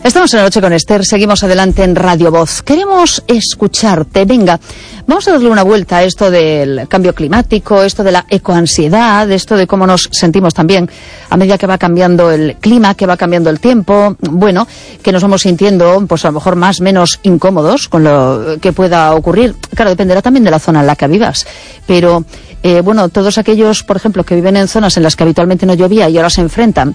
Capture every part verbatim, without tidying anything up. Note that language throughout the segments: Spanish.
Estamos en la noche con Esther, seguimos adelante en Radio Voz. Queremos escucharte. Venga, vamos a darle una vuelta a esto del cambio climático, esto de la ecoansiedad, esto de cómo nos sentimos también a medida que va cambiando el clima, que va cambiando el tiempo. Bueno, que nos vamos sintiendo, pues a lo mejor más, menos incómodos con lo que pueda ocurrir. Claro, dependerá también de la zona en la que vivas. Pero, eh, bueno, todos aquellos, por ejemplo, que viven en zonas en las que habitualmente no llovía y ahora se enfrentan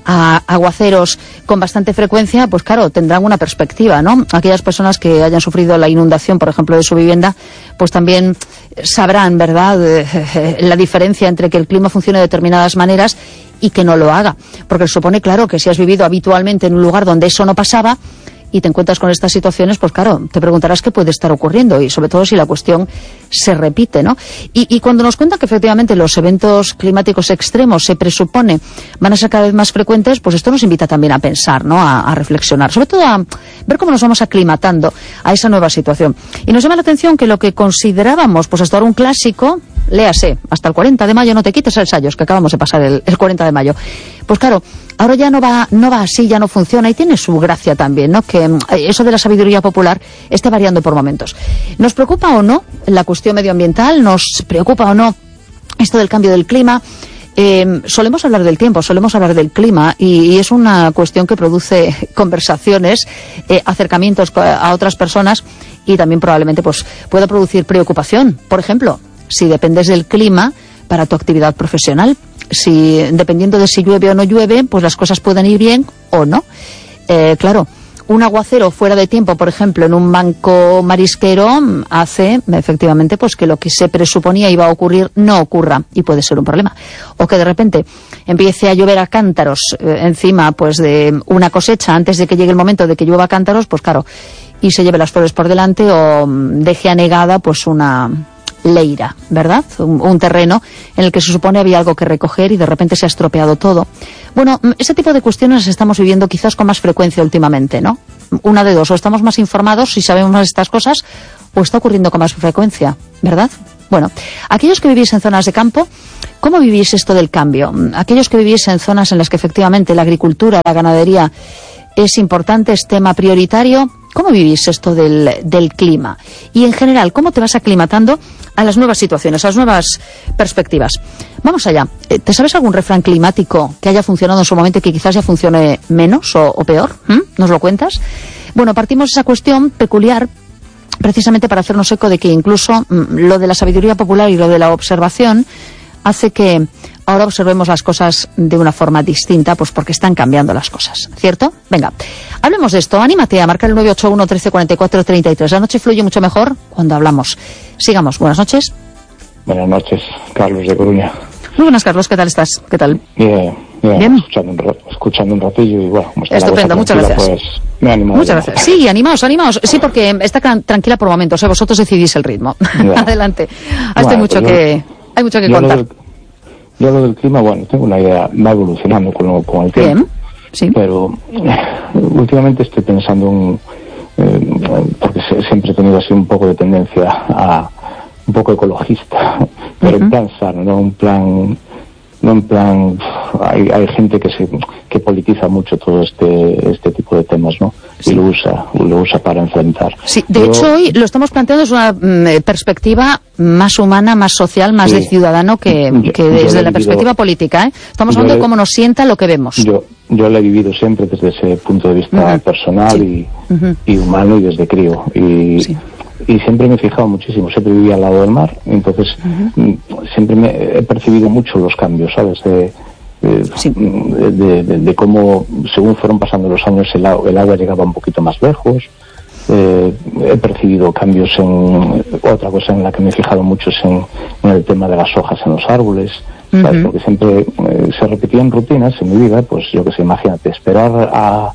a aguaceros con bastante frecuencia, pues claro, tendrán una perspectiva, ¿no? Aquellas personas que hayan sufrido la inundación, por ejemplo, de su vivienda, pues también sabrán, ¿verdad?, eh, la diferencia entre que el clima funcione de determinadas maneras y que no lo haga. Porque se supone, claro, que si has vivido habitualmente en un lugar donde eso no pasaba y te encuentras con estas situaciones, pues claro, te preguntarás qué puede estar ocurriendo y sobre todo si la cuestión se repite, ¿no? Y, y cuando nos cuentan que efectivamente los eventos climáticos extremos se presupone van a ser cada vez más frecuentes, pues esto nos invita también a pensar, ¿no? A, a reflexionar, sobre todo a ver cómo nos vamos aclimatando a esa nueva situación. Y nos llama la atención que lo que considerábamos, pues hasta ahora un clásico, léase, hasta el cuarenta de mayo, no te quites el sayos, que acabamos de pasar el, el cuarenta de mayo. Pues claro, ahora ya no va, no va así, ya no funciona y tiene su gracia también, ¿no? Que eso de la sabiduría popular esté variando por momentos. ¿Nos preocupa o no la cuestión medioambiental? ¿Nos preocupa o no esto del cambio del clima? Eh, solemos hablar del tiempo, solemos hablar del clima y, y es una cuestión que produce conversaciones, eh, acercamientos a otras personas y también probablemente pues pueda producir preocupación. Por ejemplo, si dependes del clima para tu actividad profesional, si dependiendo de si llueve o no llueve, pues las cosas pueden ir bien o no. Eh, claro, un aguacero fuera de tiempo, por ejemplo, en un banco marisquero, hace efectivamente pues que lo que se presuponía iba a ocurrir no ocurra y puede ser un problema. O que de repente empiece a llover a cántaros eh, encima pues de una cosecha antes de que llegue el momento de que llueva a cántaros, pues claro, y se lleve las flores por delante o deje anegada pues una leira, ¿verdad? Un, un terreno en el que se supone había algo que recoger y de repente se ha estropeado todo. Bueno, ese tipo de cuestiones estamos viviendo quizás con más frecuencia últimamente, ¿no? Una de dos, o estamos más informados y sabemos más de estas cosas, o está ocurriendo con más frecuencia, ¿verdad? Bueno, aquellos que vivís en zonas de campo, ¿cómo vivís esto del cambio? Aquellos que vivís en zonas en las que efectivamente la agricultura, la ganadería es importante, es tema prioritario, ¿cómo vivís esto del, del clima? Y en general, ¿cómo te vas aclimatando a las nuevas situaciones, a las nuevas perspectivas? Vamos allá. ¿Te sabes algún refrán climático que haya funcionado en su momento y que quizás ya funcione menos o, o peor? ¿Mm? ¿Nos lo cuentas? Bueno, partimos de esa cuestión peculiar precisamente para hacernos eco de que incluso mm, lo de la sabiduría popular y lo de la observación hace que ahora observemos las cosas de una forma distinta, pues porque están cambiando las cosas, ¿cierto? Venga, hablemos de esto. Anímate a marcar el nueve ocho uno, trece, cuarenta y cuatro, treinta y tres. La noche fluye mucho mejor cuando hablamos. Sigamos. Buenas noches. Buenas noches, Carlos de Coruña. Muy buenas, Carlos. ¿Qué tal estás? ¿Qué tal? Bien, bien. ¿Bien? Escuchando, un, escuchando un ratillo y bueno, como está estupendo, la muchas gracias. Pues, me animo. Muchas gracias. Sí, animaos, animaos. Sí, porque está tranquila por momentos, ¿eh? Vosotros decidís el ritmo. Adelante. Hasta bueno, hay mucho pues que, yo, hay mucho que contar. Lo del, yo lo del clima, bueno, tengo una idea, va evolucionando con, con el tiempo. Bien, sí. Pero últimamente estoy pensando en, eh, porque siempre he tenido así un poco de tendencia a un poco ecologista, pero uh-huh. en plan sano, no un plan, no en plan, hay, hay gente que se que politiza mucho todo este este tipo de temas, ¿no? Sí. Y lo usa, lo usa para enfrentar. Sí, de Yo, hecho hoy lo estamos planteando desde una mm, perspectiva más humana, más social, más sí. de ciudadano que, yo, que desde la vivido, perspectiva política, ¿eh? Estamos hablando de cómo nos sienta lo que vemos. Yo yo lo he vivido siempre desde ese punto de vista uh-huh. personal sí. y, uh-huh. y humano y desde crío. Y, sí. y siempre me he fijado muchísimo, siempre vivía al lado del mar, entonces uh-huh. siempre me he percibido mucho los cambios, ¿sabes? De, de, sí. de, de, de, de cómo según fueron pasando los años el, el agua llegaba un poquito más lejos. Eh, he percibido cambios en otra cosa en la que me he fijado mucho es en, en el tema de las hojas en los árboles, ¿sabes? Uh-huh. Porque siempre eh, se repetían rutinas en mi vida, pues yo que sé, imagínate, esperar a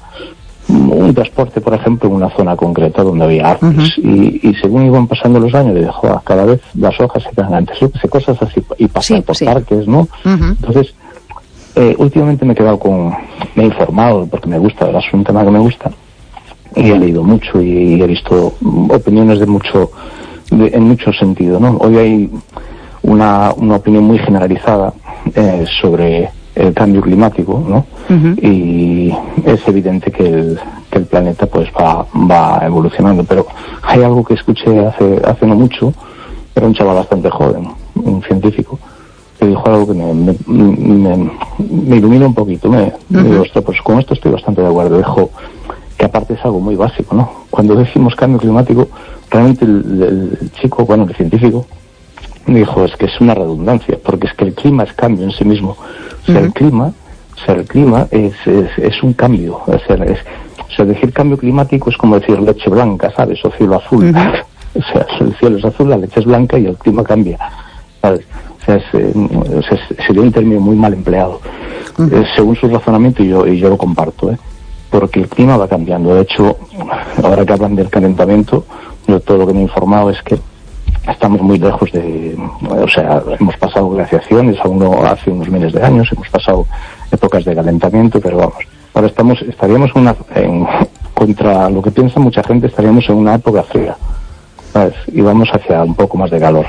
un transporte, por ejemplo, en una zona concreta donde había árboles uh-huh. y, y según iban pasando los años, dije, joder, cada vez las hojas se quedan antes, yo que sé, cosas así, y pasar sí, por sí. parques, ¿no? Uh-huh. Entonces, eh, últimamente me he quedado con, me he informado, porque me gusta, es un tema que me gusta, y he leído mucho y he visto opiniones de mucho, de, en mucho sentido, ¿no? Hoy hay una, una opinión muy generalizada eh, sobre el cambio climático, ¿no? Uh-huh. Y he es evidente que el, que el planeta pues va, va evolucionando. Pero hay algo que escuché hace, hace no mucho, era un chaval bastante joven, un científico, que dijo algo que me, me, me, me ilumina un poquito. Me, uh-huh. me digo, ostras, pues con esto estoy bastante de acuerdo. Dijo que aparte es algo muy básico, ¿no? Cuando decimos cambio climático, realmente el, el chico, bueno, el científico, me dijo, es que es una redundancia, porque es que el clima es cambio en sí mismo. O sea, uh-huh. el clima, o sea, el clima es, es, es un cambio. O sea, es, o sea, decir cambio climático es como decir leche blanca, ¿sabes? O cielo azul. Uh-huh. O sea, el cielo es azul, la leche es blanca y el clima cambia, ¿sabes? O sea, es, eh, o sea, sería un término muy mal empleado. Uh-huh. Eh, según su razonamiento, y yo, y yo lo comparto, ¿eh? Porque el clima va cambiando. De hecho, ahora que hablan del calentamiento, yo todo lo que me he informado es que estamos muy lejos de, o sea, hemos pasado glaciaciones a uno, hace unos miles de años, hemos pasado épocas de calentamiento, pero vamos, ahora estamos, estaríamos en una, en, contra lo que piensa mucha gente, estaríamos en una época fría, ¿sabes? Y vamos hacia un poco más de calor.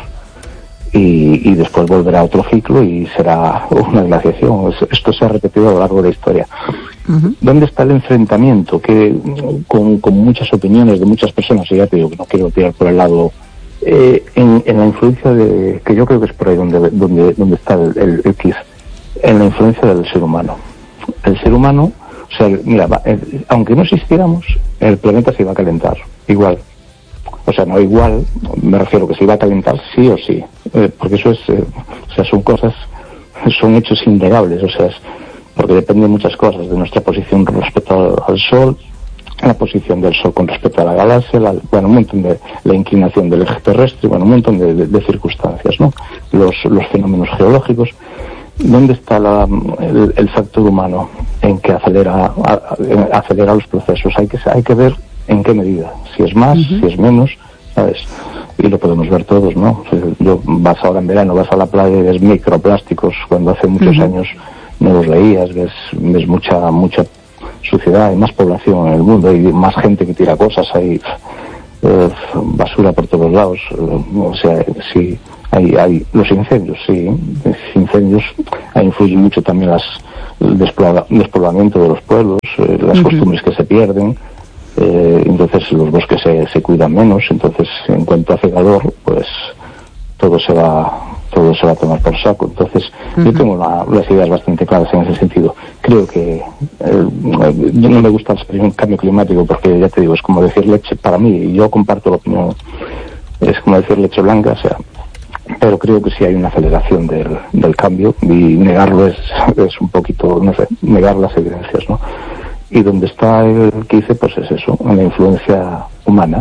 Y, y después volverá otro ciclo y será una glaciación. Esto se ha repetido a lo largo de la historia. Uh-huh. ¿Dónde está el enfrentamiento? Que con, con muchas opiniones de muchas personas, y ya te digo que no quiero tirar por el lado, eh, en, en la influencia de, que yo creo que es por ahí donde, donde, donde está el, el, el quiz, en la influencia del ser humano. El ser humano, o sea, mira, va, el, aunque no existiéramos, el planeta se iba a calentar, igual. O sea, no igual, me refiero que se iba a calentar sí o sí, eh, porque eso es, eh, o sea, son cosas, son hechos innegables, o sea, es, porque depende de muchas cosas, de nuestra posición respecto al, al Sol, la posición del Sol con respecto a la galaxia, la, bueno, un montón de, la inclinación del eje terrestre, bueno, un montón de, de, de circunstancias, ¿no? Los, los fenómenos geológicos. ¿Dónde está la, el, el factor humano en que acelera, a, a, acelera los procesos? Hay que, hay que ver en qué medida, si es más, uh-huh. si es menos, ¿sabes? Y lo podemos ver todos, ¿no? O sea, yo, vas ahora en verano, vas a la playa y ves microplásticos cuando hace muchos uh-huh. años no los veías, ves, ves mucha mucha suciedad, hay más población en el mundo, hay más gente que tira cosas, hay eh, basura por todos lados, o sea, sí, hay, hay los incendios, sí, los incendios influyen mucho también las, el despoblamiento de los pueblos, eh, las uh-huh. costumbres que se pierden. Eh, entonces los bosques se, se cuidan menos, entonces en cuanto hace calor, pues todo se va todo se va a tomar por saco. Entonces uh-huh. yo tengo la, las ideas bastante claras en ese sentido. Creo que eh, no me gusta la expresión cambio climático porque ya te digo, es como decir leche, para mí, y yo comparto la opinión, es como decir leche blanca, o sea, pero creo que sí hay una aceleración del, del cambio y negarlo es, es un poquito, no sé, negar las evidencias, ¿no? Y donde está el que hice, pues es eso, en la influencia humana.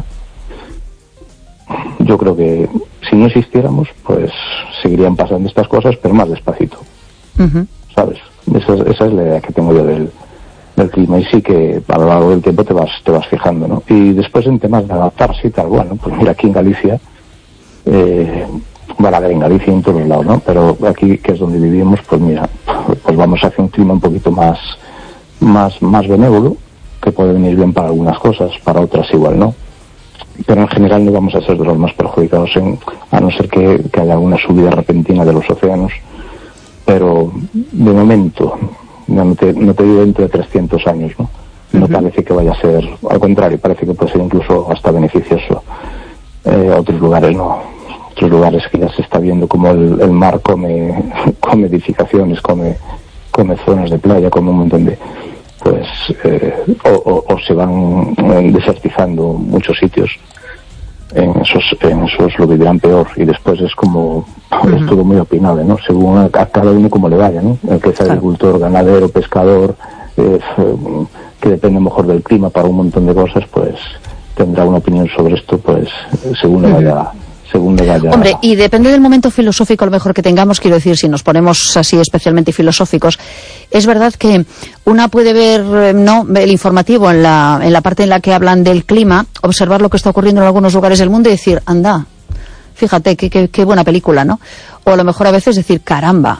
Yo creo que si no existiéramos, pues seguirían pasando estas cosas, pero más despacito. Uh-huh. ¿Sabes? Esa, esa es la idea que tengo yo del, del clima. Y sí que a lo largo del tiempo te vas te vas fijando, ¿no? Y después en temas de adaptarse y tal, bueno, pues mira, aquí en Galicia, eh, bueno, a ver, en Galicia y en todos lados, ¿no? Pero aquí, que es donde vivimos, pues mira, pues vamos hacia un clima un poquito más... más más benévolo, que puede venir bien para algunas cosas, para otras igual no, pero en general no vamos a ser de los más perjudicados, en, a no ser que, que haya alguna subida repentina de los océanos, pero de momento no te, no te digo dentro de trescientos años, ¿no? No uh-huh. parece que vaya a ser, al contrario, parece que puede ser incluso hasta beneficioso. Eh, otros lugares no, otros lugares que ya se está viendo como el, el mar come, come edificaciones, come come zonas de playa, come un montón de, pues, eh, o, o, o se van eh, desertizando muchos sitios, en esos, en esos lo vivirán peor, y después es como, uh-huh. es todo muy opinable, ¿no? Según a, a cada uno como le vaya, ¿no? El que es agricultor, ganadero, pescador, eh, que depende mejor del clima para un montón de cosas, pues tendrá una opinión sobre esto, pues, según le vaya... según le vaya... Hombre, y depende del momento filosófico a lo mejor que tengamos, quiero decir, si nos ponemos así especialmente filosóficos, es verdad que una puede ver, no, el informativo en la, en la parte en la que hablan del clima, observar lo que está ocurriendo en algunos lugares del mundo y decir, anda, fíjate, qué, qué, qué buena película, ¿no? O a lo mejor a veces decir, caramba,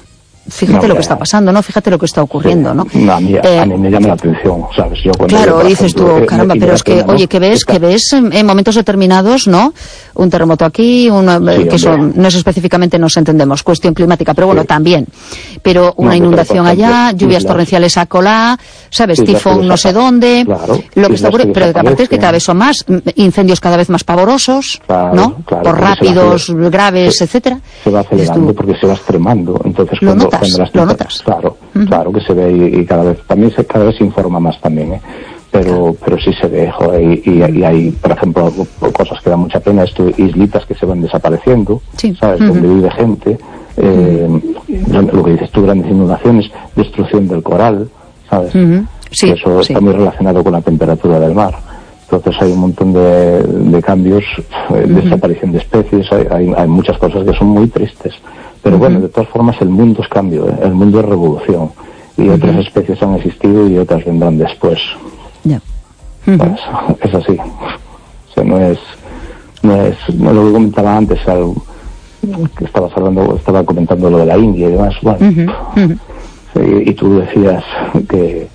fíjate no, lo que está pasando, ¿no? Fíjate lo que está ocurriendo, sí. ¿no? No, a, mí, eh, a mí me llama la atención, ¿sabes? Yo cuando claro, yo, dices ejemplo, tú, caramba, eh, pero es que, pena, ¿no? oye, que ves, Está... que ves en, en momentos determinados, ¿no? Un terremoto aquí, una, sí, que eso, no es específicamente, nos entendemos, cuestión climática, pero bueno, sí. también. Pero una no, inundación allá, lluvias islas, torrenciales a colá, ¿sabes? Tifón no sé dónde, claro, lo que está ocurriendo, pero aparte es que cada vez son más, incendios cada vez más pavorosos, claro, ¿no? Claro, por rápidos, va, graves, se, etcétera. Se va acelerando tú, porque se va extremando, entonces lo cuando, notas, cuando las lo notas. Claro, uh-huh. claro que se ve y, y cada vez, también se, cada vez se informa más también, ¿eh? Pero, claro. pero sí se ve, joder, y, y, y hay, por ejemplo, cosas que dan mucha pena, esto, islitas que se van desapareciendo, sí. ¿sabes? Uh-huh. Donde vive gente, eh, uh-huh. lo que dices tú, grandes inundaciones, destrucción del coral, ¿sabes? Uh-huh. Sí, eso sí. está muy relacionado con la temperatura del mar. Entonces hay un montón de, de cambios, eh, uh-huh. desaparición de especies, hay, hay, hay muchas cosas que son muy tristes. Pero uh-huh. bueno, de todas formas el mundo es cambio, ¿eh? El mundo es revolución. Y uh-huh. otras especies han existido y otras vendrán después. Yeah. Uh-huh. Pues, es así. O sea, no es, no es, no lo que comentaba antes, algo que estabas hablando, estaba comentando lo de la India y demás. Bueno, uh-huh. Uh-huh. Y, y tú decías que,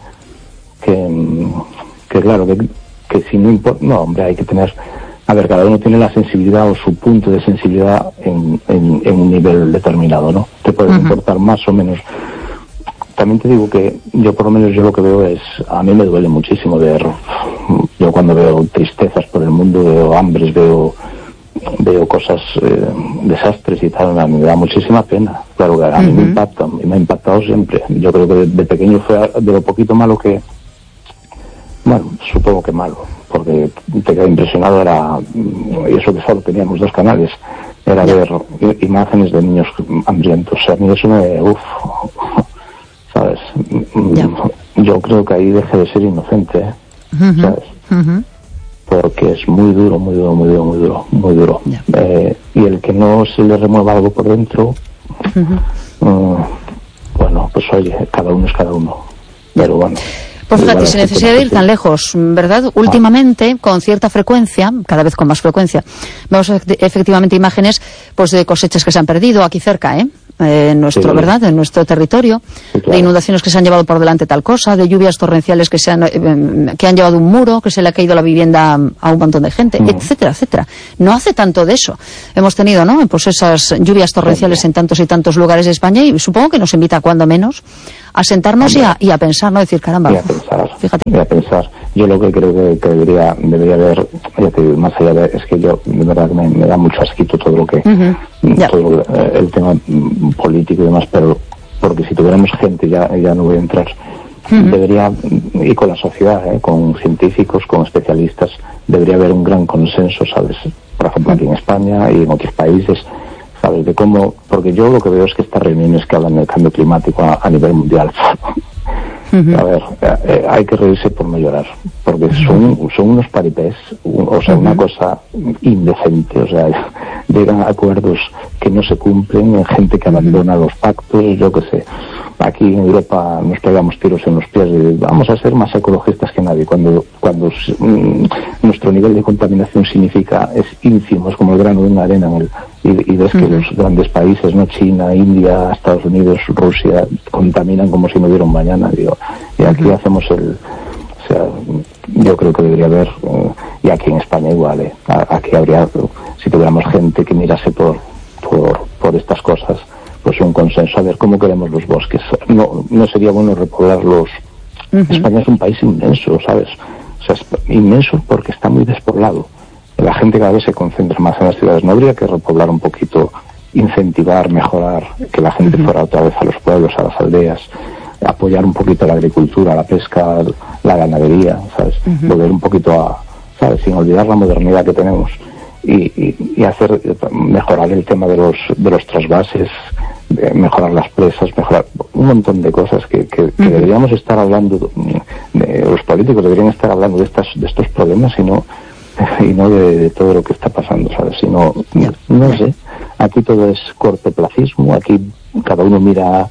que, que claro, que, que si no importa, no, hombre, hay que tener, a ver, cada uno tiene la sensibilidad o su punto de sensibilidad en, en, en un nivel determinado, ¿no? Te puede uh-huh. importar más o menos. También te digo que yo por lo menos yo lo que veo es, a mí me duele muchísimo ver, yo cuando veo tristezas por el mundo, veo hambres, veo veo cosas, eh, desastres y tal, a mí me da muchísima pena. Claro que a uh-huh. mí me impacta, me ha impactado siempre. Yo creo que de, de pequeño fue de lo poquito malo que, bueno, supongo que malo, porque te queda impresionado, era, y eso que solo teníamos dos canales, era yeah. ver imágenes de niños hambrientos. O sea, a mí eso me, uff, ¿sabes? Yeah. Yo creo que ahí deje de ser inocente, ¿eh? Uh-huh. ¿Sabes? Uh-huh. Porque es muy duro, muy duro, muy duro, muy duro, muy duro. Yeah. Eh, y el que no se le remueva algo por dentro, uh-huh. um, bueno, pues oye, cada uno es cada uno. Pero bueno. Pues fíjate, sin necesidad de ir tan lejos, ¿verdad? Últimamente, con cierta frecuencia, cada vez con más frecuencia, vemos efectivamente imágenes pues de cosechas que se han perdido aquí cerca, ¿eh? Eh, en nuestro, sí, ¿verdad? En nuestro territorio, sí, claro. De inundaciones que se han llevado por delante tal cosa, de lluvias torrenciales que se han, eh, que han llevado un muro, que se le ha caído la vivienda a un montón de gente, mm. etcétera, etcétera. No hace tanto de eso. Hemos tenido, ¿no? Pues esas lluvias torrenciales sí. en tantos y tantos lugares de España y supongo que nos invita, cuando menos, a sentarnos y a, y a pensar, ¿no? Decir, caramba, y a pensar, fíjate. Y a pensar. Yo lo que creo que, que debería, debería haber, ya te digo, más allá de, es que yo, de verdad, me, me da mucho asquito todo lo que, uh-huh. todo lo, eh, el tema político y demás, pero porque si tuviéramos gente, ya, ya no voy a entrar, uh-huh. debería, y con la sociedad, eh, con científicos, con especialistas, debería haber un gran consenso, ¿sabes? Por ejemplo, aquí en España y en otros países, ¿sabes? De cómo, porque yo lo que veo es que estas reuniones que hablan del cambio climático a, a nivel mundial, uh-huh. a ver, eh, hay que reírse por no llorar, porque uh-huh. son, son unos paripés, un, o sea, uh-huh. una cosa indecente, o sea, llegan a acuerdos que no se cumplen, gente que abandona uh-huh. los pactos, yo qué sé. Aquí en Europa nos pegamos tiros en los pies y vamos a ser más ecologistas que nadie, cuando cuando mm, nuestro nivel de contaminación significa, es ínfimo, es como el grano de una arena en el, y, y ves uh-huh. que los grandes países, no China, India, Estados Unidos, Rusia, contaminan como si no hubiera un mañana, digo, y aquí uh-huh. hacemos el, o sea, yo creo que debería haber, uh, y aquí en España igual, eh, aquí habría, si tuviéramos gente que mirase por por por estas cosas, pues un consenso, a ver cómo queremos los bosques. No no sería bueno repoblarlos. Uh-huh. España es un país inmenso, ¿sabes? O sea, es inmenso porque está muy despoblado. La gente cada vez se concentra más en las ciudades. No habría que repoblar un poquito, incentivar, mejorar, que la gente uh-huh. fuera otra vez a los pueblos, a las aldeas, apoyar un poquito la agricultura, la pesca, la ganadería, ¿sabes? Uh-huh. Volver un poquito a, ¿sabes? Sin olvidar la modernidad que tenemos. Y, y, y hacer, mejorar el tema de los de los trasvases, de mejorar las presas, mejorar un montón de cosas que, que, que uh-huh. deberíamos estar hablando, de, los políticos deberían estar hablando de estas de estos problemas y no y no de, de todo lo que está pasando, ¿sabes? Sino, no, no sé, aquí todo es cortoplacismo, aquí cada uno mira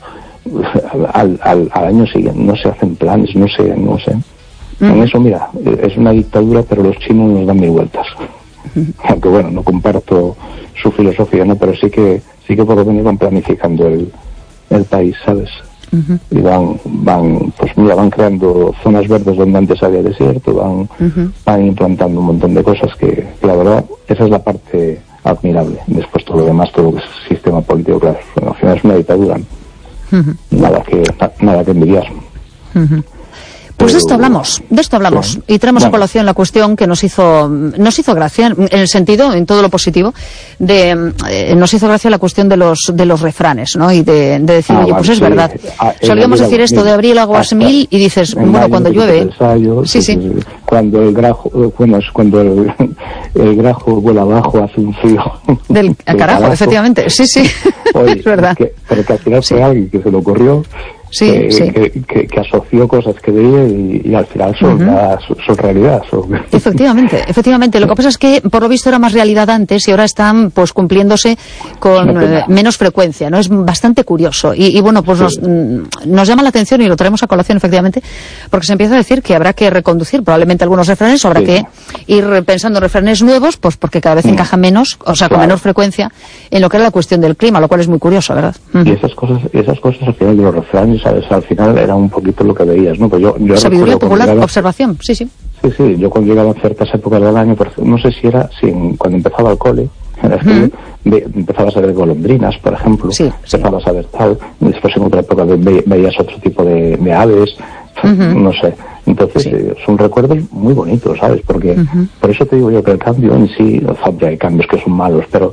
al, al, al año siguiente, no se hacen planes, no sé, no sé. Uh-huh. En eso, mira, es una dictadura, pero los chinos nos dan mil vueltas. Aunque bueno, no comparto su filosofía, no, pero sí que sí que por lo menos van planificando el, el país, ¿sabes? Uh-huh. Y van, van, pues mira, van creando zonas verdes donde antes había desierto, van, uh-huh. van implantando un montón de cosas que, que la verdad, esa es la parte admirable. Después todo lo demás, todo lo que es sistema político, claro, al final es una dictadura. Uh-huh. Nada que, nada que envidiar. Uh-huh. Pues de esto hablamos, de esto hablamos, sí. Y traemos bueno. a colación la cuestión que nos hizo, nos hizo gracia, en el sentido, en todo lo positivo, de, eh, nos hizo gracia la cuestión de los, de los refranes, ¿no? Y de, de decir, ah, oye, pues sí. es verdad. Ah, Solíamos decir esto de abrir el aguas mil y dices, bueno, cuando llueve. Ensayo, sí, sí. Cuando el grajo, bueno, cuando el, el grajo vuela abajo hace un frío. Del, del carajo, carajo, efectivamente, sí, sí. Oye, es verdad. Que, pero que al final sí. fue alguien que se le ocurrió. Sí, que, sí. Que, que, que asoció cosas que veía y, y al final son, uh-huh. la, son realidad. Son... Efectivamente, efectivamente. Lo que pasa es que por lo visto era más realidad antes y ahora están pues cumpliéndose con eh, menos frecuencia, ¿no? Es bastante curioso. Y, y bueno, pues sí. nos, nos llama la atención y lo traemos a colación, efectivamente, porque se empieza a decir que habrá que reconducir probablemente algunos refranes, habrá sí. que ir pensando en refranes nuevos, pues porque cada vez mm. encaja menos, o sea, con claro. menor frecuencia en lo que era la cuestión del clima, lo cual es muy curioso, ¿verdad? Uh-huh. Y esas cosas, esas cosas al final de los refranes, ¿sabes? Al final era un poquito lo que veías, ¿no? Pues yo, yo sabiduría popular, llegaba, observación, sí, sí. Sí, sí, yo cuando llegaba a ciertas épocas del año, no sé si era, si en, cuando empezaba el cole, en el uh-huh. ve, empezabas a ver golondrinas, por ejemplo, sí, empezabas sí. a ver tal, después en otra época ve, veías otro tipo de, de aves, uh-huh. no sé. Entonces, sí. eh, son recuerdos muy bonitos, ¿sabes? Porque, uh-huh. por eso te digo yo que el cambio en sí, o sea, hay cambios que son malos, pero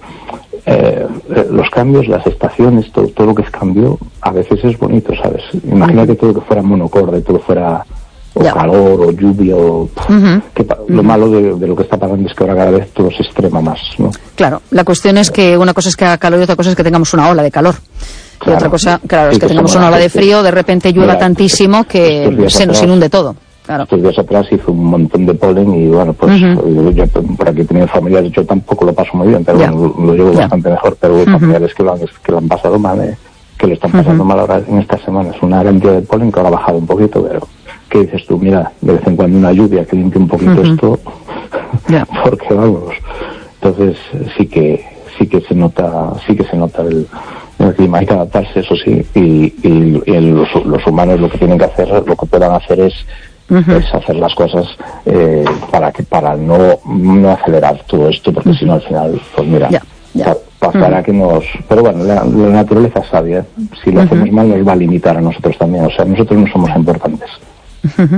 Eh, los cambios, las estaciones, todo, todo lo que es cambio, a veces es bonito, ¿sabes? Imagínate uh-huh. todo que fuera monocorde, todo fuera o yeah. calor o lluvia o uh-huh. que, uh-huh. lo malo de, de lo que está pasando es que ahora cada vez todo se extrema más, ¿no? Claro, la cuestión es que una cosa es que haga calor y otra cosa es que tengamos una ola de calor. Claro. Y otra cosa, claro, es que, que tengamos una ola de frío, de repente llueva Mira, tantísimo que se nos inunde todo. Claro. Estos días atrás hizo un montón de polen y bueno, pues uh-huh. yo por aquí he tenido familiares, yo tampoco lo paso muy bien, pero yeah. bueno, lo, lo llevo yeah. bastante mejor, pero uh-huh. familiares que lo, han, que lo han pasado mal, eh, que lo están pasando uh-huh. mal ahora en estas semanas, una cantidad de polen que ahora ha bajado un poquito, pero ¿qué dices tú? Mira, de vez en cuando una lluvia que limpie un poquito uh-huh. esto, yeah. porque vamos, entonces sí que sí que se nota, sí que se nota el el clima, hay que adaptarse, eso sí, y, y, y el, los, los humanos lo que tienen que hacer, lo que puedan hacer es Uh-huh. es hacer las cosas eh, para que para no, no acelerar todo esto, porque uh-huh. si no al final, pues mira, yeah, yeah. pasará uh-huh. que nos... Pero bueno, la, la naturaleza es sabia, si lo uh-huh. hacemos mal nos va a limitar a nosotros también, o sea, nosotros no somos importantes. Uh-huh.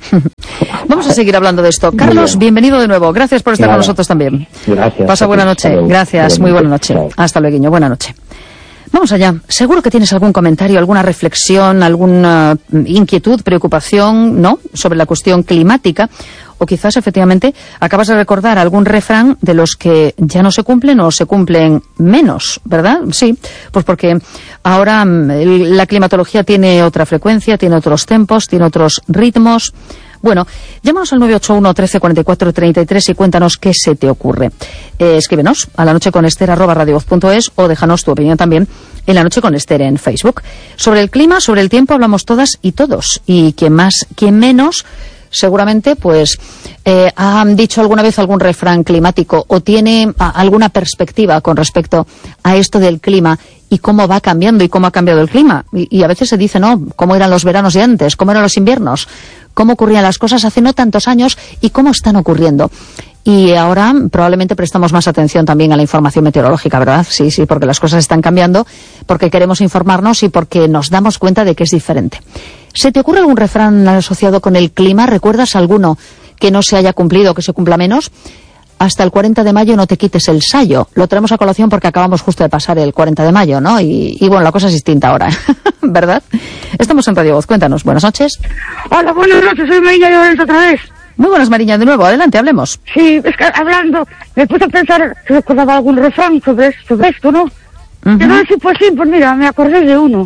Vamos a seguir hablando de esto. Carlos, bien. bienvenido de nuevo, gracias por estar Nada. con nosotros también. Gracias. Pasa buena noche, gracias, muy buena noche. Chao. Hasta luego, buena noche. Vamos allá. Seguro que tienes algún comentario, alguna reflexión, alguna inquietud, preocupación, ¿no?, sobre la cuestión climática. O quizás, efectivamente, acabas de recordar algún refrán de los que ya no se cumplen o se cumplen menos, ¿verdad? Sí, pues porque ahora la climatología tiene otra frecuencia, tiene otros tempos, tiene otros ritmos. Bueno, llámanos al nueve ocho uno, trece, cuarenta y cuatro, treinta y tres y cuéntanos qué se te ocurre. Eh, escríbenos a la noche con Ester arroba radiovoz punto es o déjanos tu opinión también en La Noche con Ester en Facebook. Sobre el clima, sobre el tiempo hablamos todas y todos. Y quien más, quien menos, seguramente pues eh, ha dicho alguna vez algún refrán climático o tiene a, alguna perspectiva con respecto a esto del clima y cómo va cambiando y cómo ha cambiado el clima. Y, y a veces se dice, ¿no?, cómo eran los veranos de antes, cómo eran los inviernos, cómo ocurrían las cosas hace no tantos años y cómo están ocurriendo. Y ahora probablemente prestamos más atención también a la información meteorológica, ¿verdad? Sí, sí, porque las cosas están cambiando, porque queremos informarnos y porque nos damos cuenta de que es diferente. ¿Se te ocurre algún refrán asociado con el clima? ¿Recuerdas alguno que no se haya cumplido, que se cumpla menos? Hasta el cuarenta de mayo no te quites el sayo. Lo traemos a colación porque acabamos justo de pasar el cuarenta de mayo, ¿no? Y, y bueno, la cosa es distinta ahora, ¿verdad? Estamos en Radio Voz. Cuéntanos. Buenas noches. Hola, buenas noches. Soy Mariña de Lorenzo otra vez. Muy buenas, Mariña, de nuevo. Adelante, hablemos. Sí, es que hablando, me puse a pensar si recordaba algún refrán sobre, sobre esto, ¿no? Uh-huh. Pero sí, pues sí, pues mira, me acordé de uno.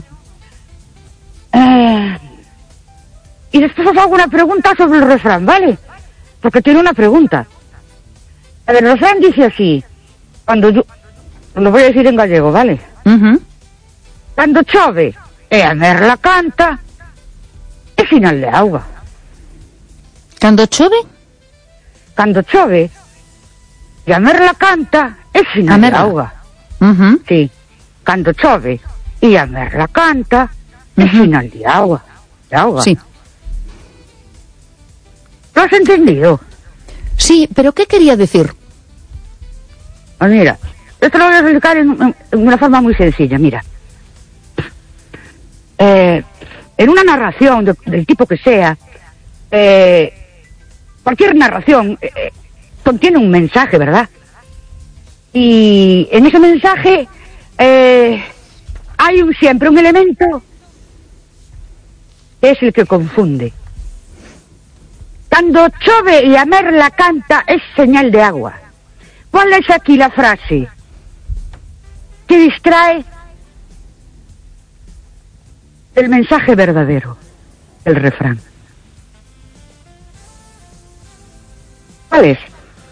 Eh... Y después os hago una pregunta sobre el refrán, ¿vale? Porque tiene una pregunta. A ver, el refrán dice así, cuando yo... Lo voy a decir en gallego, ¿vale? Uh-huh. Cando chove e a merla canta, é final de auga. Cando chove? Cando chove e a merla canta, é final de auga. Uh-huh. Sí, cando chove y a Merla canta, uh-huh. es señal de agua. De agua. Sí. ¿Lo has entendido? Sí, pero ¿qué quería decir? Pues mira, esto lo voy a explicar en, en, en una forma muy sencilla, mira. Eh, en una narración de, del tipo que sea, eh, cualquier narración eh, contiene un mensaje, ¿verdad? Y en ese mensaje eh, hay un, siempre un elemento que es el que confunde. Cuando chove y a Merla canta es señal de agua. ¿Cuál es aquí la frase que distrae el mensaje verdadero, el refrán? ¿Cuál es?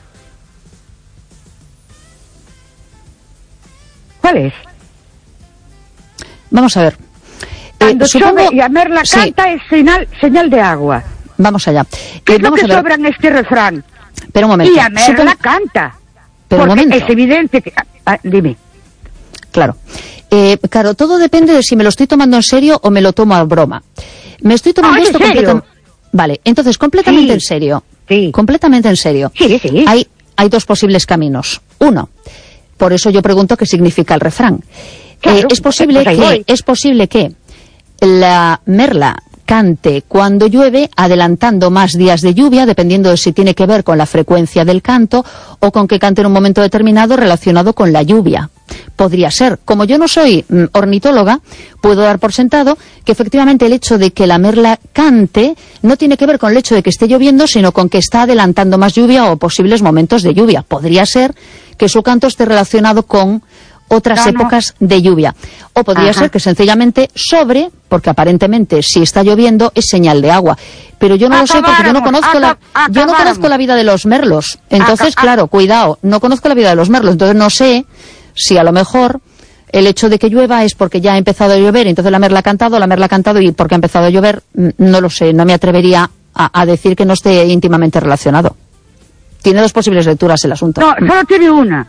¿Cuál es? Vamos a ver. Cuando eh, supongo... chove y a Merla canta sí. es señal, señal de agua. Vamos allá. ¿Qué eh, es lo vamos que a ver. sobra en este refrán? Pero un momento. Y a Merla Supongo... canta. Pero un momento. Es evidente que... Ah, dime. Claro. Eh, claro, todo depende de si me lo estoy tomando en serio o me lo tomo a broma. Me estoy tomando ah, esto completamente... Vale, entonces, completamente sí. en serio. Sí. Completamente en serio. Sí, sí. Hay, hay dos posibles caminos. Uno, por eso yo pregunto qué significa el refrán. Claro, eh, es posible pues que, es posible que la Merla cante cuando llueve, adelantando más días de lluvia, dependiendo de si tiene que ver con la frecuencia del canto o con que cante en un momento determinado relacionado con la lluvia. Podría ser. Como yo no soy mm, ornitóloga, puedo dar por sentado que efectivamente el hecho de que la Merla cante no tiene que ver con el hecho de que esté lloviendo, sino con que está adelantando más lluvia o posibles momentos de lluvia. Podría ser que su canto esté relacionado con otras no, épocas no. de lluvia. O podría Ajá. ser que sencillamente sobre, porque aparentemente si está lloviendo es señal de agua. Pero yo no lo sé porque yo no conozco la yo no conozco la vida de los merlos. Entonces, Acab claro, cuidado, no conozco la vida de los merlos. Entonces no sé si a lo mejor el hecho de que llueva es porque ya ha empezado a llover, entonces la Merla ha cantado, la Merla ha cantado y porque ha empezado a llover, no lo sé, no me atrevería a, a decir que no esté íntimamente relacionado. Tiene dos posibles lecturas el asunto. No, solo tiene una.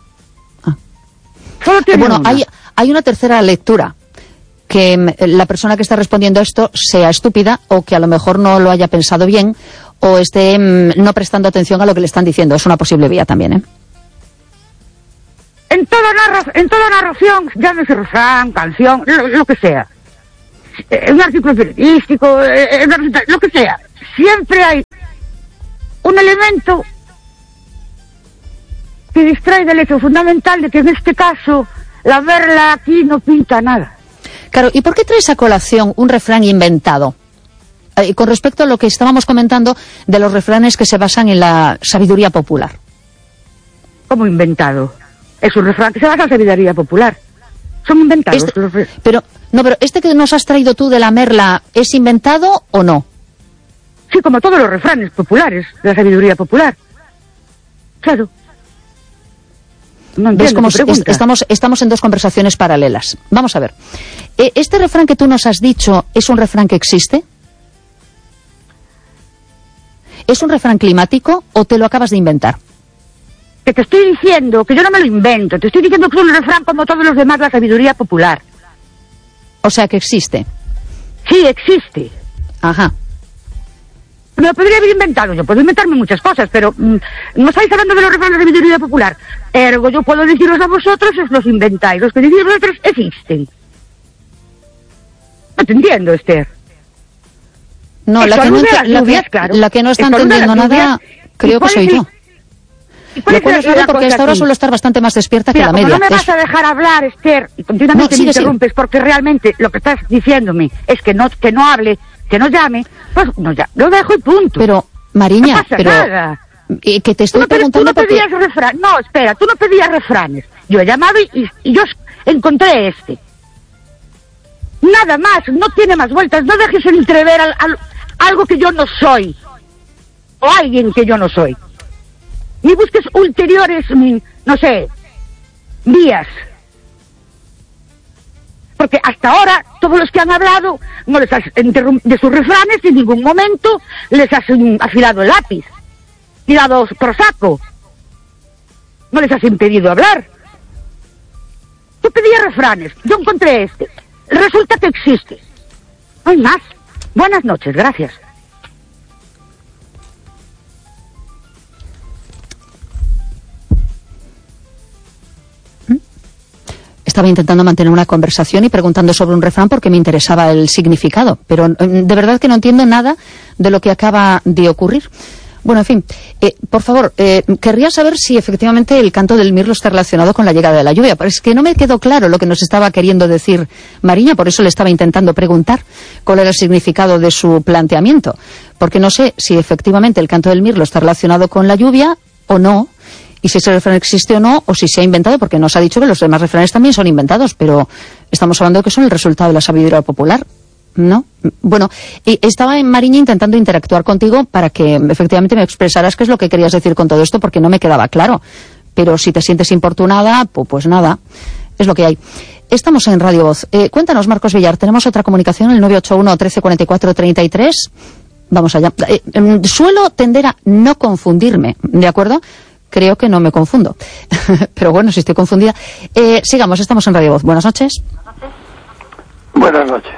Solo tiene bueno, una. hay, hay una tercera lectura, que la persona que está respondiendo a esto sea estúpida o que a lo mejor no lo haya pensado bien o esté mmm, no prestando atención a lo que le están diciendo. Es una posible vía también, ¿eh? En toda, narra en toda narración, llámese refrán, canción, lo, lo que sea, en un artículo periodístico, en una, lo que sea, siempre hay un elemento que distrae del hecho fundamental de que en este caso la Merla aquí no pinta nada. Claro, ¿y por qué traes a colación un refrán inventado? Eh, con respecto a lo que estábamos comentando de los refranes que se basan en la sabiduría popular. ¿Cómo inventado? Es un refrán que se basa en la sabiduría popular. Son inventados. Este, los... pero, no, pero este que nos has traído tú de la Merla, ¿es inventado o no? Sí, como todos los refranes populares de la sabiduría popular. Claro. No ¿Ves cómo es, estamos, estamos en dos conversaciones paralelas? Vamos a ver. ¿Este refrán que tú nos has dicho es un refrán que existe? ¿Es un refrán climático o te lo acabas de inventar? Que te estoy diciendo que yo no me lo invento. Te estoy diciendo que es un refrán como todos los demás de la sabiduría popular. O sea que existe. Sí, existe. Ajá. Me lo podría haber inventado, yo puedo inventarme muchas cosas, pero mmm, no estáis hablando de los refranes de sabiduría popular. Ergo, yo puedo deciros a vosotros, os los inventáis. Los que decís vosotros existen. No te entiendo, Esther. No, la que no, la, lluvias, que, claro. la que no está entendiendo nada, creo que soy yo. Lo cual es raro porque hasta ahora suelo estar bastante más despierta Mira, que la media. No me vas a dejar hablar, Esther, y continuamente no, me interrumpes, sigue. Porque realmente lo que estás diciéndome es que no, que no hable, que no llame, pues no, ya, lo dejo y punto. Pero, Mariña, no pasa pero... nada. Eh, que te estoy tú no, preguntando tú no pedías porque... refranes. No, espera, tú no pedías refranes. Yo he llamado y, y, y yo encontré este. Nada más, no tiene más vueltas. No dejes entrever al, al, algo que yo no soy. O alguien que yo no soy. Ni busques ulteriores, no sé, vías. Porque hasta ahora, todos los que han hablado, no les has de sus refranes, en ningún momento les has afilado el lápiz, tirado por saco. No les has impedido hablar. Tú pedías refranes, yo encontré este. Resulta que existe. No hay más. Buenas noches, gracias. Estaba intentando mantener una conversación y preguntando sobre un refrán porque me interesaba el significado, pero de verdad que no entiendo nada de lo que acaba de ocurrir. Bueno, en fin, eh, por favor, eh, querría saber si efectivamente el canto del mirlo está relacionado con la llegada de la lluvia, pero es que no me quedó claro lo que nos estaba queriendo decir Mariña, por eso le estaba intentando preguntar cuál era el significado de su planteamiento, porque no sé si efectivamente el canto del mirlo está relacionado con la lluvia o no, y si ese refrán existe o no, o si se ha inventado, porque nos ha dicho que los demás refranes también son inventados, pero estamos hablando de que son el resultado de la sabiduría popular, ¿no? Bueno, y estaba en Mariña intentando interactuar contigo para que efectivamente me expresaras qué es lo que querías decir con todo esto, porque no me quedaba claro. Pero si te sientes importunada, pues, pues nada, es lo que hay. Estamos en Radio Voz. Eh, cuéntanos, Marcos Villar, tenemos otra comunicación, el nueve ocho uno, trece cuarenta y cuatro, treinta y tres. Vamos allá. Eh, eh, suelo tender a no confundirme, ¿de acuerdo? Creo que no me confundo. Pero bueno, si estoy confundida. Eh, sigamos, estamos en Radio Voz. Buenas noches. Buenas noches.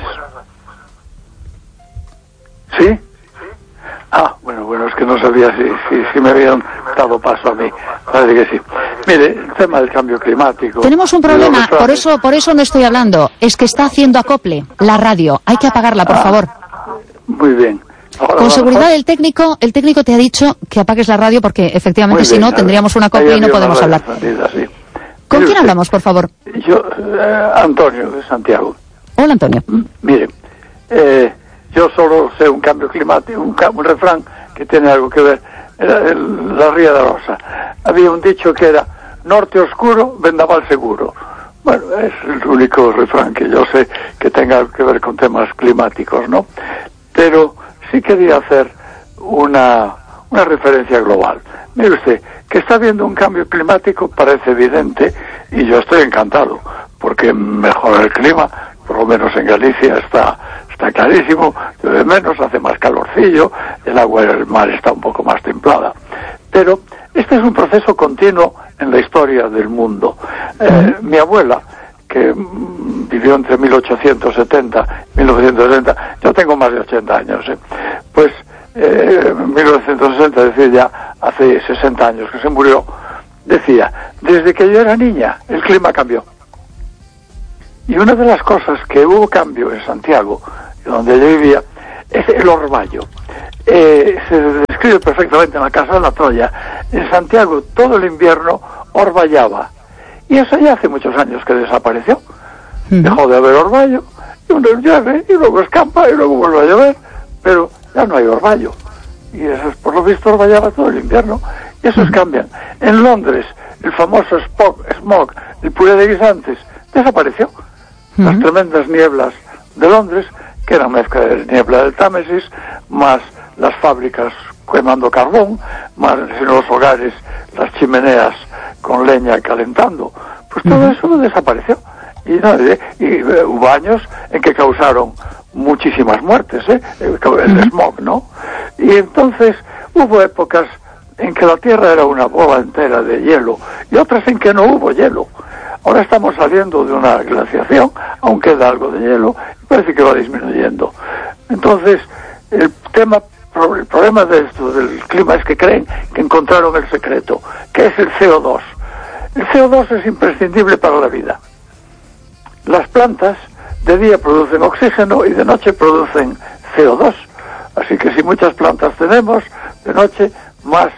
¿Sí? Ah, bueno, bueno, es que no sabía si, si, si me habían dado paso a mí. Parece que sí. Mire, el tema del cambio climático... Tenemos un problema, por eso, por eso no estoy hablando. Es que está haciendo acople la radio. Hay que apagarla, por ah, favor. Muy bien. Ahora, Con seguridad el técnico el técnico te ha dicho que apagues la radio porque efectivamente si no tendríamos una copia y no podemos hablar. Salida, sí. ¿Con quién usted, hablamos, por favor? Yo, eh, Antonio, de Santiago. Hola, Antonio. Mire, eh, yo solo sé un cambio climático, un, un refrán que tiene algo que ver. Era el, la Ría de Rosa. Había un dicho que era norte oscuro, vendaval seguro. Bueno, es el único refrán que yo sé que tenga que ver con temas climáticos, ¿no? Pero sí quería hacer una, una referencia global. Mire usted, que está habiendo un cambio climático parece evidente y yo estoy encantado porque mejora el clima, por lo menos en Galicia está, está clarísimo, llueve menos, hace más calorcillo, el agua del mar está un poco más templada. Pero este es un proceso continuo en la historia del mundo. Eh, mi abuela, que mm, vivió entre mil ochocientos setenta y mil novecientos setenta, yo tengo más de ochenta años, ¿eh? pues eh, mil novecientos sesenta, es decir, ya hace sesenta años que se murió, decía, desde que yo era niña, el clima cambió. Y una de las cosas que hubo cambio en Santiago, donde yo vivía, es el orvallo. Eh, se describe perfectamente en la Casa de la Troya. En Santiago todo el invierno orvallaba. Y eso ya hace muchos años que desapareció. Uh-huh. Dejó de haber orvallo, y uno llueve, y luego escampa, y luego vuelve a llover, pero ya no hay orvallo. Y eso es, por lo visto, orvallaba todo el invierno. Y esos uh-huh. cambian. En Londres, el famoso smog, smog el puré de guisantes, desapareció. Uh-huh. Las tremendas nieblas de Londres, que eran mezcla de niebla del Támesis, más las fábricas quemando carbón, más en los hogares las chimeneas con leña calentando, pues todo uh-huh. eso desapareció. Y, no, y, y uh, hubo años en que causaron muchísimas muertes, ¿eh? el, el uh-huh. smog, ¿no? Y entonces hubo épocas en que la Tierra era una bola entera de hielo y otras en que no hubo hielo. Ahora estamos saliendo de una glaciación, aún queda algo de hielo, y parece que va disminuyendo. Entonces, el tema, el problema de esto, del clima, es que creen que encontraron el secreto, que es el C O dos. El C O dos es imprescindible para la vida. Las plantas de día producen oxígeno y de noche producen C O dos. Así que si muchas plantas tenemos, de noche más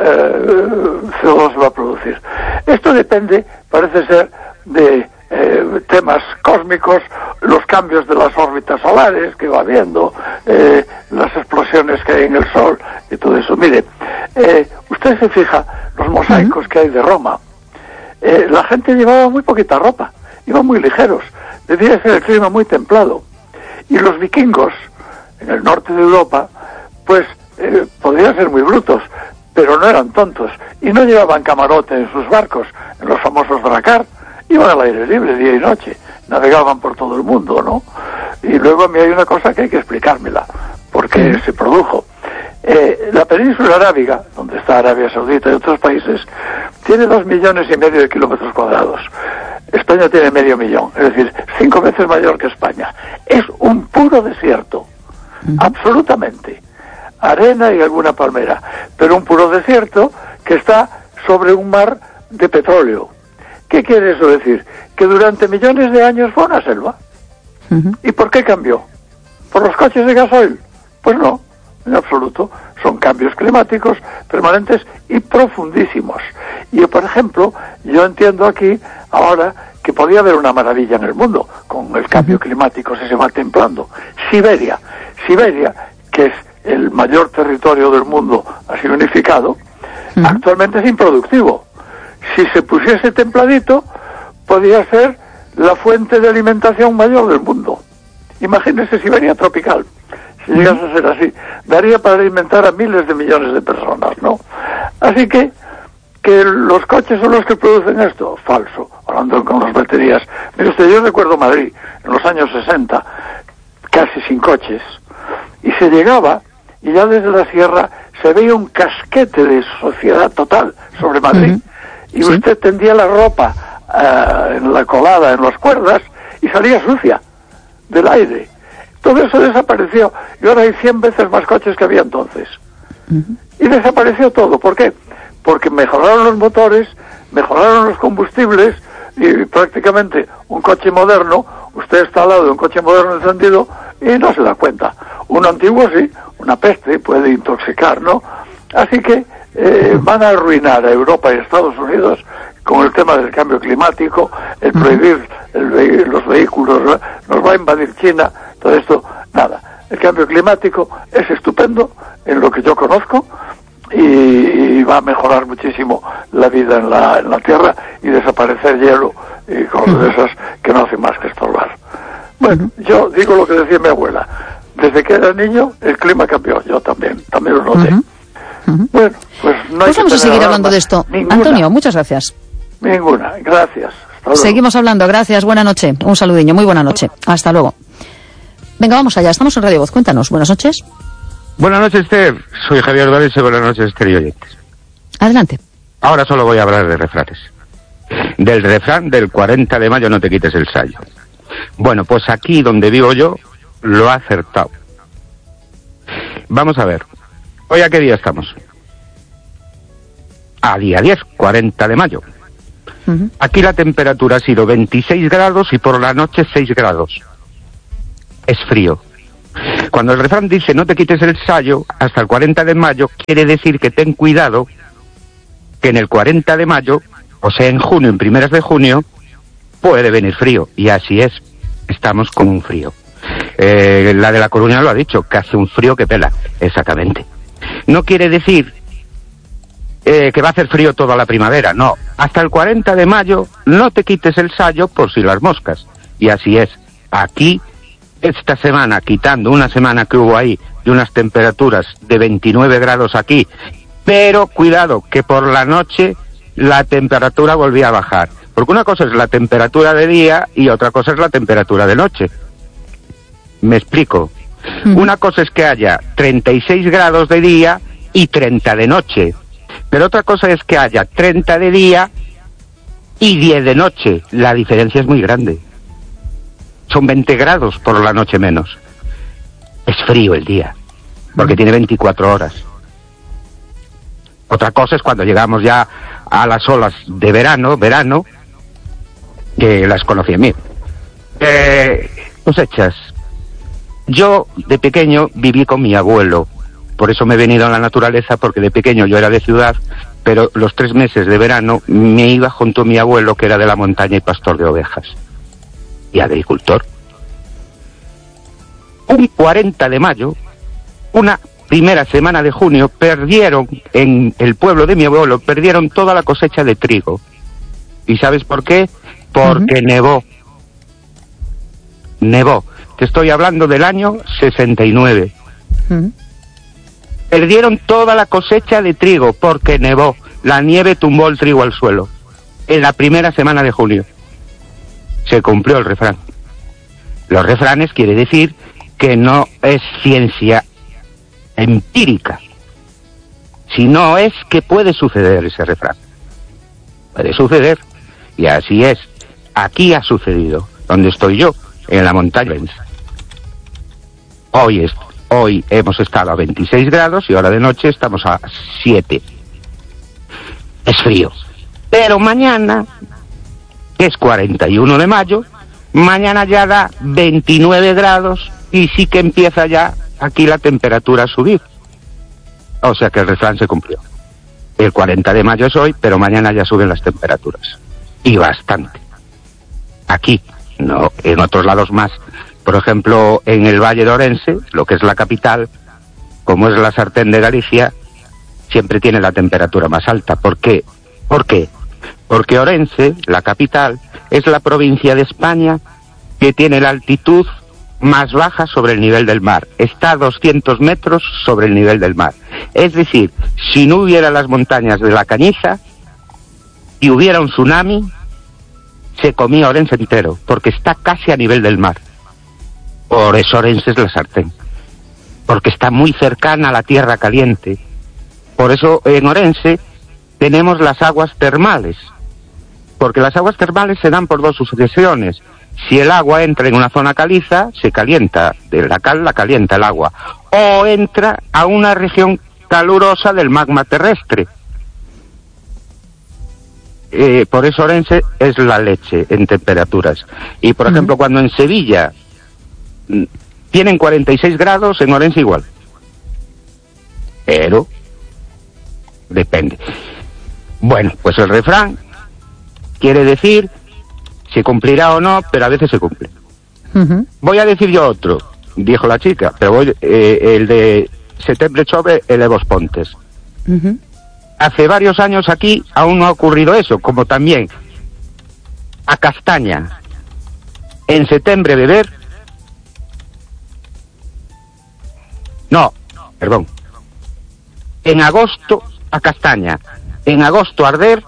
Eh, C O dos va a producir. Esto depende, parece ser, de eh, temas cósmicos, los cambios de las órbitas solares que va habiendo, eh, las explosiones que hay en el Sol y todo eso. Mire, eh, usted se fija los mosaicos que hay de Roma. Eh, la gente llevaba muy poquita ropa, iban muy ligeros, debía ser el clima muy templado. Y los vikingos, en el norte de Europa, pues eh, podrían ser muy brutos, pero no eran tontos, y no llevaban camarote en sus barcos, en los famosos dracar, iban al aire libre día y noche, navegaban por todo el mundo, ¿no? Y luego a mí hay una cosa que hay que explicármela, porque sí. se produjo. Eh, la península arábiga, donde está Arabia Saudita y otros países, tiene dos millones y medio de kilómetros cuadrados. España tiene medio millón, es decir, cinco veces mayor que España. Es un puro desierto, uh-huh. absolutamente. Arena y alguna palmera, pero un puro desierto que está sobre un mar de petróleo. ¿Qué quiere eso decir? Que durante millones de años fue una selva. Uh-huh. ¿Y por qué cambió? ¿Por los coches de gasoil? Pues no, en absoluto. Son cambios climáticos permanentes y profundísimos. Y, por ejemplo, yo entiendo aquí ahora que podía haber una maravilla en el mundo con el cambio uh-huh. climático, si se va templando. Siberia. Siberia, que es el mayor territorio del mundo así unificado, uh-huh. actualmente es improductivo. Si se pusiese templadito, podría ser la fuente de alimentación mayor del mundo. Imagínese Siberia tropical, si llegase a ser así. Daría para alimentar a miles de millones de personas, ¿no? Así que, que los coches son los que producen esto, falso. Hablando con las baterías. Mire usted, yo recuerdo Madrid, en los años sesenta, casi sin coches, y se llegaba, y ya desde la sierra se veía un casquete de sociedad total sobre Madrid. Uh-huh. Y ¿sí? usted tendía la ropa uh, en la colada, en las cuerdas, y salía sucia del aire. Todo eso desapareció. Y ahora hay cien veces más coches que había entonces. Uh-huh. Y desapareció todo. ¿Por qué? Porque mejoraron los motores, mejoraron los combustibles, y prácticamente un coche moderno, usted está al lado de un coche moderno encendido y no se da cuenta. Uno antiguo sí, una peste, puede intoxicar, ¿no? Así que eh, van a arruinar a Europa y Estados Unidos con el tema del cambio climático, el prohibir el ve- los vehículos, ¿no? Nos va a invadir China, todo esto, nada. El cambio climático es estupendo en lo que yo conozco y, y va a mejorar muchísimo la vida en la, en la Tierra y desaparecer hielo y cosas de esas que no hacen más que estorbar. Bueno, yo digo lo que decía mi abuela. Desde que era niño, el clima cambió. Yo también, también lo noté. Uh-huh. Uh-huh. Bueno, pues no hay pues vamos que a seguir hablando de esto. Ninguna. Antonio, muchas gracias. Ninguna, gracias. Seguimos hablando, gracias, buena noche. Un saludiño, muy buena noche. Hasta luego. Venga, vamos allá, estamos en Radio Voz, cuéntanos. Buenas noches. Buenas noches, Esther. Soy Javier Vélez y buenas noches, Esther y oyentes. Adelante. Ahora solo voy a hablar de refranes. Del refrán del cuarenta de mayo, no te quites el sayo. Bueno, pues aquí donde vivo yo, lo ha acertado. Vamos a ver. ¿Hoy a qué día estamos? A día diez, cuarenta de mayo. Uh-huh. Aquí la temperatura ha sido veintiséis grados y por la noche seis grados. Es frío. Cuando el refrán dice no te quites el sayo hasta el cuarenta de mayo, quiere decir que ten cuidado que en el cuarenta de mayo, o sea en junio, en primeras de junio, puede venir frío. Y así es. Estamos con un frío. Eh, la de La Coruña lo ha dicho, que hace un frío que pela. Exactamente. No quiere decir eh, que va a hacer frío toda la primavera, no. Hasta el cuarenta de mayo no te quites el sayo por si las moscas. Y así es. Aquí, esta semana, quitando una semana que hubo ahí de unas temperaturas de veintinueve grados aquí, pero cuidado, que por la noche la temperatura volvía a bajar. Porque una cosa es la temperatura de día y otra cosa es la temperatura de noche. Me explico. Mm. Una cosa es que haya treinta y seis grados de día y treinta de noche. Pero otra cosa es que haya treinta de día y diez de noche. La diferencia es muy grande. Son veinte grados por la noche menos. Es frío el día, porque mm. tiene veinticuatro horas. Otra cosa es cuando llegamos ya a las olas de verano, verano, que las conocí a mí. Eh, cosechas. Yo, de pequeño, viví con mi abuelo. Por eso me he venido a la naturaleza, porque de pequeño yo era de ciudad, pero los tres meses de verano me iba junto a mi abuelo, que era de la montaña y pastor de ovejas. Y agricultor. Un cuarenta de mayo, una primera semana de junio, perdieron, en el pueblo de mi abuelo, perdieron toda la cosecha de trigo. ¿Y sabes por qué? Porque uh-huh. nevó. Nevó. Te estoy hablando del año sesenta y nueve. Uh-huh. Perdieron toda la cosecha de trigo porque nevó. La nieve tumbó el trigo al suelo. En la primera semana de junio. Se cumplió el refrán. Los refranes quiere decir que no es ciencia empírica, sino es que puede suceder ese refrán. Puede suceder. Y así es. aquí ha sucedido, donde estoy yo, en la montaña. Hoy, es, hoy hemos estado a veintiséis grados y ahora de noche estamos a siete. Es frío. Pero mañana, que es cuarenta y uno de mayo, mañana ya da veintinueve grados y sí que empieza ya aquí la temperatura a subir. O sea que el refrán se cumplió. El cuarenta de mayo es hoy, pero mañana ya suben las temperaturas. Y bastante. Aquí, no, en otros lados más. Por ejemplo, en el Valle de Orense, lo que es la capital, como es la sartén de Galicia, siempre tiene la temperatura más alta. ¿Por qué? ¿Por qué? Porque Orense, la capital, es la provincia de España que tiene la altitud más baja sobre el nivel del mar. Está a doscientos metros sobre el nivel del mar. Es decir, si no hubiera las montañas de la Cañiza y hubiera un tsunami, se comía Orense entero, porque está casi a nivel del mar. Por eso Orense es la sartén, porque está muy cercana a la tierra caliente. Por eso en Orense tenemos las aguas termales, porque las aguas termales se dan por dos sucesiones. Si el agua entra en una zona caliza, se calienta, de la cal la calienta el agua, o entra a una región calurosa del magma terrestre. Eh, por eso Orense es la leche en temperaturas. Y por uh-huh. ejemplo, cuando en Sevilla tienen cuarenta y seis grados, en Orense igual. Pero depende. Bueno, pues el refrán quiere decir, se cumplirá o no, pero a veces se cumple. Uh-huh. Voy a decir yo otro, dijo la chica, pero voy, eh, el de septiembre chove, elevos pontes. Uh-huh. Hace varios años aquí aún no ha ocurrido eso, como también a castaña en septiembre beber. No, perdón. En agosto a castaña, en agosto arder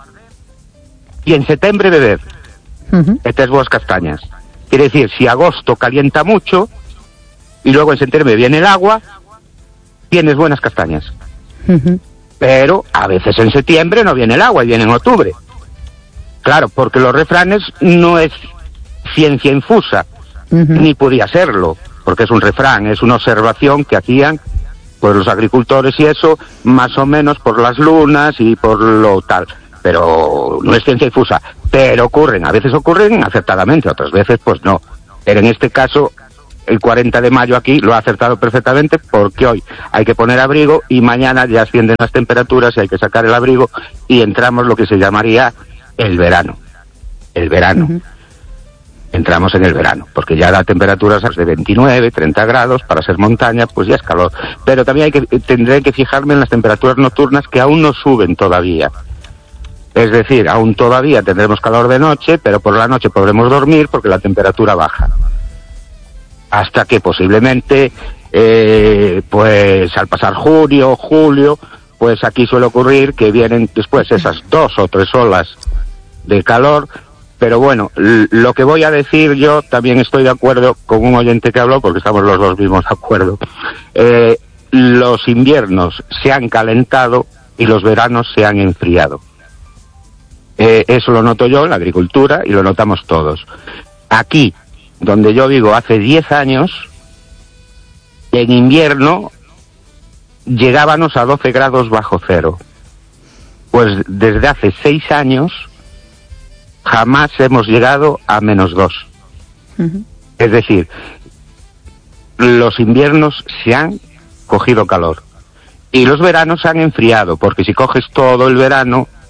y en septiembre beber. Uh-huh. Estas buenas castañas. Quiere decir, si agosto calienta mucho y luego en septiembre viene el agua, tienes buenas castañas. Uh-huh. Pero a veces en septiembre no viene el agua y viene en octubre. Claro, porque los refranes no es ciencia infusa, uh-huh. ni podía serlo, porque es un refrán, es una observación que hacían pues los agricultores y eso, más o menos por las lunas y por lo tal. Pero no es ciencia infusa. Pero ocurren, a veces ocurren acertadamente, otras veces pues no. Pero en este caso, el cuarenta de mayo aquí lo ha acertado perfectamente, porque hoy hay que poner abrigo y mañana ya ascienden las temperaturas y hay que sacar el abrigo y entramos lo que se llamaría el verano. El verano. Uh-huh. Entramos en el verano, porque ya da temperaturas de veintinueve, treinta grados, para ser montaña pues ya es calor. Pero también hay que, tendré que fijarme en las temperaturas nocturnas que aún no suben todavía. Es decir, aún todavía tendremos calor de noche, pero por la noche podremos dormir porque la temperatura baja. Hasta que posiblemente, eh, pues al pasar junio, julio, pues aquí suele ocurrir que vienen después esas dos o tres olas de calor. Pero bueno, lo que voy a decir yo, también estoy de acuerdo con un oyente que habló, porque estamos los dos mismos de acuerdo. Eh, los inviernos se han calentado y los veranos se han enfriado. Eh, eso lo noto yo en la agricultura y lo notamos todos. Aquí, donde yo vivo hace diez años, en invierno llegábamos a doce grados bajo cero. Pues desde hace seis años jamás hemos llegado a menos dos. Uh-huh. Es decir, los inviernos se han cogido calor y los veranos se han enfriado, porque si coges todo el verano